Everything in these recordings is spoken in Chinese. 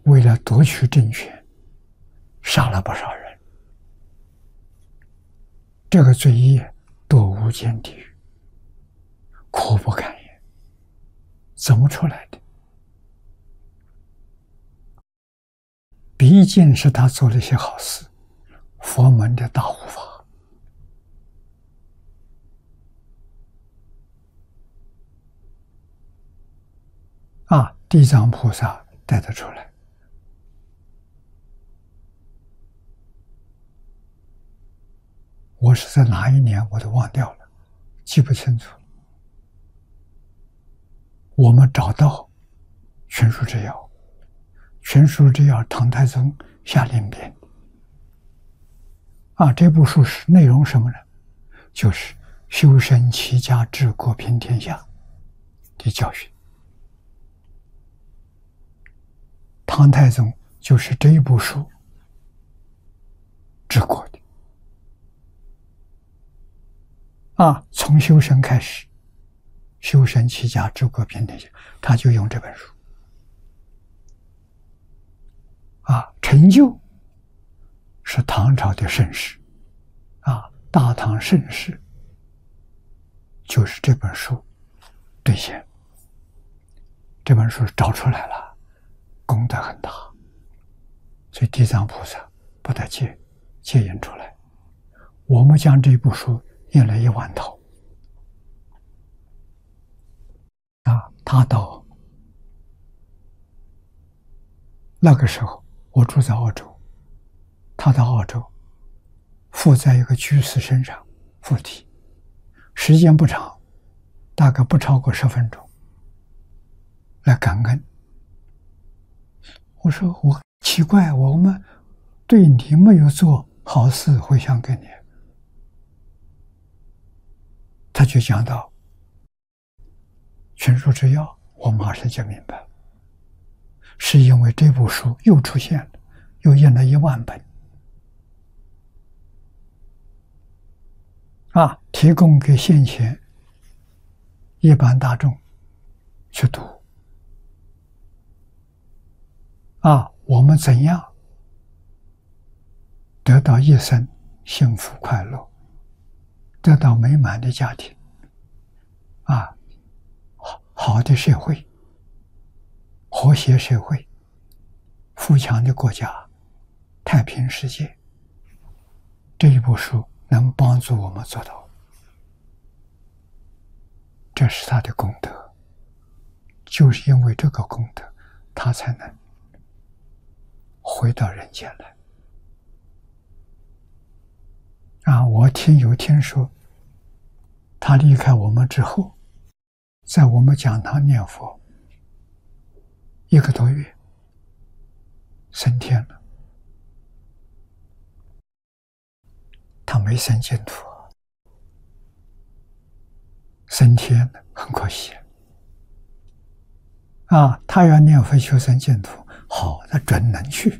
为了夺取政权，杀了不少人，这个罪业多无间地狱，苦不堪言。怎么出来的？毕竟是他做了一些好事，佛门的大护法。地藏菩萨带他出来。我是在哪一年我都忘掉了，记不清楚。我们找到全书之要，全书之要唐太宗下令编。这部书是内容什么呢？就是修身齐家治国平天下的教训。唐太宗就是这一部书治国的。从修身开始，修身齐家治国平天下，他就用这本书。成就是唐朝的盛世，大唐盛世就是这本书兑现。这本书找出来了，功德很大，所以地藏菩萨把它戒引出来。我们将这部书印了1万套。他到那个时候，我住在澳洲，他到澳洲，附在一个居士身上附体，时间不长，大概不超过10分钟，来感恩。我说我奇怪，我们对你没有做好事回向给你。他就讲到全书之要，我马上就明白了，是因为这部书又出现了，又印了1万本，提供给先前一般大众去读。我们怎样得到一生幸福快乐，得到美满的家庭，好的社会，和谐社会，富强的国家，太平世界。这一部书能帮助我们做到，这是他的功德。就是因为这个功德，他才能回到人间来。我有听说，他离开我们之后，在我们讲堂念佛1个多月，升天了。他没升净土，升天了，很可惜。他要念佛求生净土，好，他准能去。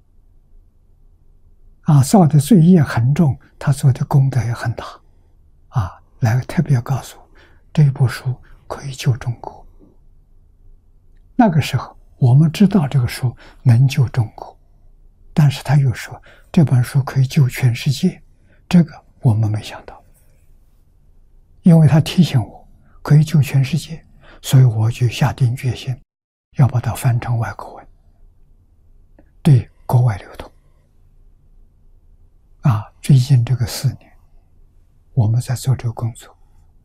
造的罪业很重，他做的功德也很大。来特别告诉我，这部书可以救中国。那个时候我们知道这个书能救中国，但是他又说这本书可以救全世界，这个我们没想到。因为他提醒我可以救全世界，所以我就下定决心要把它翻成外国文，对国外流通。最近这个4年，我们在做这个工作，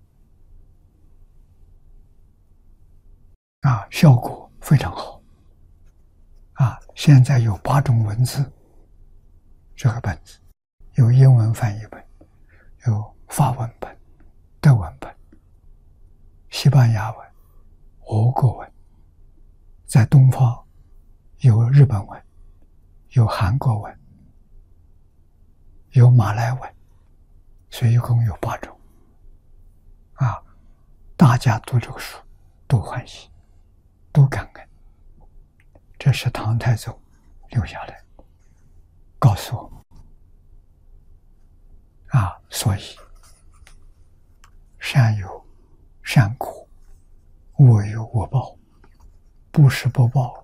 效果非常好。现在有8种文字，这个本子有英文翻译本，有法文本、德文本、西班牙文、俄国文，在东方有日本文，有韩国文，有马来文，所以一共有8种。大家读这个书都欢喜，都感恩。这是唐太宗留下来告诉我们。所以善有善果，恶有恶报，不是不报，